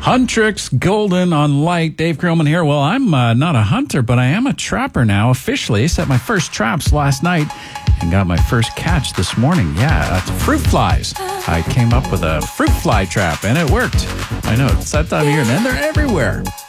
Huntrix Golden on Light. Dave Krillman here. Well, I'm not a hunter, but I am a trapper now, officially. Set my first traps last night and got my first catch this morning. Yeah, fruit flies. I came up with a fruit fly trap, and it worked. I know, it's that time of year, man. They're everywhere.